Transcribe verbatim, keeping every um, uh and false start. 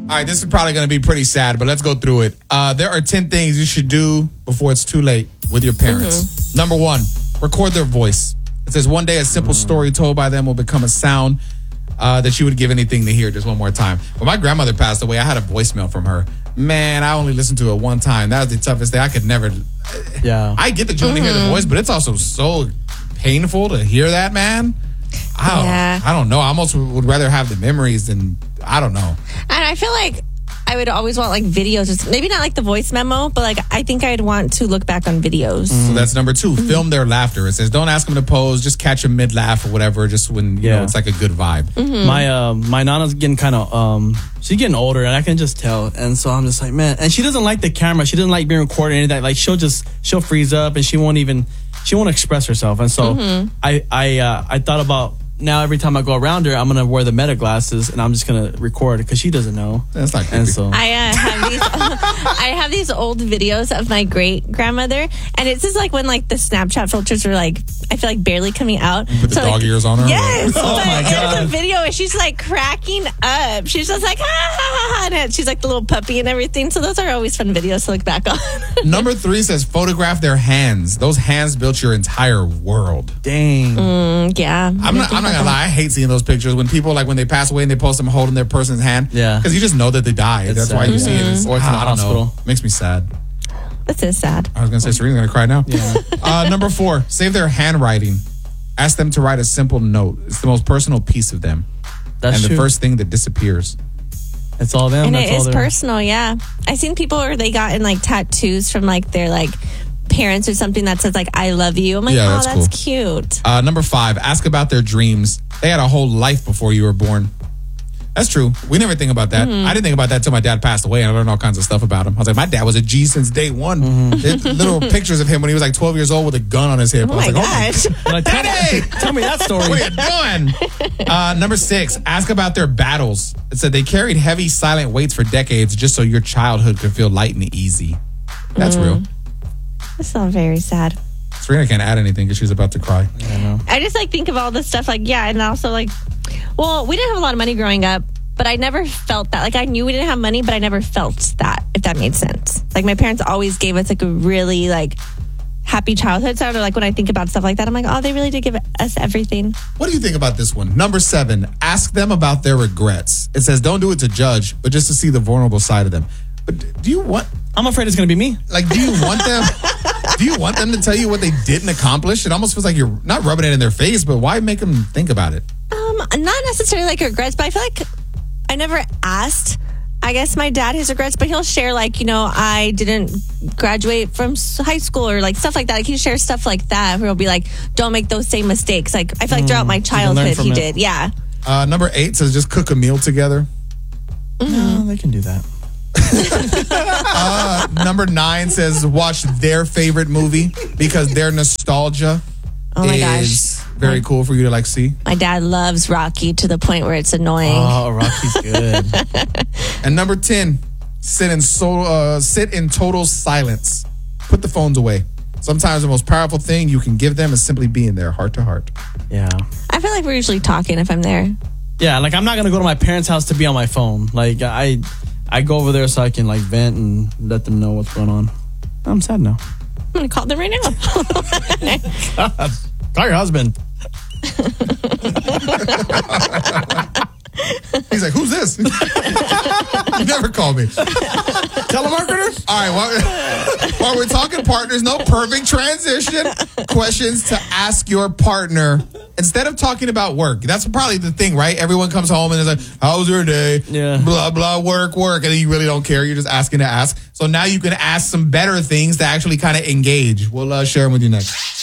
right, this is probably going to be pretty sad, but let's go through it. Uh, there are ten things you should do before it's too late with your parents. Mm-hmm. Number one, record their voice. It says one day a simple story told by them will become a sound uh, that you would give anything to hear just one more time. When my grandmother passed away, I had a voicemail from her. Man, I only listened to it one time. That was the toughest thing. I could never. Yeah. I get that you want to hear the voice, but it's also so painful to hear that, man. I don't, Yeah. I don't know. I almost would rather have the memories than, I don't know. And I feel like I would always want like videos, just maybe not like the voice memo, but like I think I'd want to look back on videos. So that's number two. Mm-hmm. Film their laughter. It says don't ask them to pose, just catch them mid laugh or whatever, just when you Yeah. know it's like a good vibe. Mm-hmm. My uh, my nana's getting kind of um, she's getting older, and I can just tell. And so I'm just like, man. And she doesn't like the camera. She doesn't like being recorded. Any of that. Like she'll just she'll freeze up, and she won't even she won't express herself. And so Mm-hmm. I I uh, I thought about. Now every time I go around her, I'm gonna wear the Meta glasses and I'm just gonna record because she doesn't know. That's not creepy. And so I uh, have these. I have these old videos of my great grandmother, and it's just like when like the Snapchat filters are like I feel like barely coming out. Put the So, dog like, ears on her. Yes, Oh but my it's God. a video, and she's like cracking up. She's just like ha ha ha ha, and she's like the little puppy and everything. So those are always fun videos to look back on. Number three says photograph their hands. Those hands built your entire world. dang. Mm, yeah, I'm not, I'm not gonna lie. I hate seeing those pictures when people like when they pass away and they post them holding their person's hand. Yeah. Because you just know that they died. It's That's why sad. you see it. It's, Or it's in the I don't know. hospital. Makes me sad. This is sad. I was gonna say Serena's gonna cry now. Yeah. Uh, number four, save their handwriting. Ask them to write a simple note. It's the most personal piece of them. That's and the true. first thing that disappears. It's all them. And That's it all is they're- personal, yeah. I've seen people where they gotten like tattoos from like their like parents or something that says like I love you. I'm like, Yeah, oh, that's that's cool. cute. Uh, number five, ask about their dreams. They had a whole life before you were born. That's true. We never think about that. Mm-hmm. I didn't think about that until my dad passed away and I learned all kinds of stuff about him. I was like, my dad was a G since day one. Mm-hmm. There's little pictures of him when he was like twelve years old with a gun on his hip. Oh I was my like, gosh. oh Like, my tell, Daddy! me, tell me that story. What are you doing? Uh, number six, ask about their battles. It said they carried heavy, silent weights for decades just so your childhood could feel light and easy. That's Mm. real. This sounds very sad. Serena can't add anything because she's about to cry. I know. I just like think of all this stuff like yeah, and also like well, we didn't have a lot of money growing up, but I never felt that. Like I knew we didn't have money, but I never felt that, if that made sense. Like my parents always gave us like a really like happy childhood. So like when I think about stuff like that, I'm like, oh, they really did give us everything. What do you think about this one? Number seven, ask them about their regrets. It says don't do it to judge, but just to see the vulnerable side of them. But do you want, I'm afraid it's gonna be me. like, do you want them, do you want them to tell you what they didn't accomplish? It almost feels like you're not rubbing it in their face, but why make them think about it? Um, not necessarily like regrets, but I feel like I never asked. I guess my dad his regrets, but he'll share like, you know, I didn't graduate from s- high school or like stuff like that. Like he shares stuff like that where he'll be like, don't make those same mistakes. Like I feel like throughout my can learn childhood from he it. did. Yeah. Uh, number eight says just cook a meal together. No, they can do that. Uh, number nine says watch their favorite movie because their nostalgia Oh my is gosh. very cool for you to like see. My dad loves Rocky to the point where it's annoying. Oh, Rocky's good. And number ten, sit in so uh, sit in total silence. Put the phones away. Sometimes the most powerful thing you can give them is simply being there, heart to heart. Yeah. I feel like we're usually talking if I'm there. Yeah, like I'm not gonna go to my parents' house to be on my phone. Like I I go over there so I can like vent and let them know what's going on. I'm sad now. I'm going to call them right now. Call your husband. He's like, who's this? You never called me. Telemarketer? All right, while, while we're talking partners, no perfect transition. Questions to ask your partner instead of talking about work. That's probably the thing, right? Everyone comes home and is like, how was your day? Yeah. Blah, blah, work, work. And then you really don't care. You're just asking to ask. So now you can ask some better things to actually kind of engage. We'll uh, share them with you next.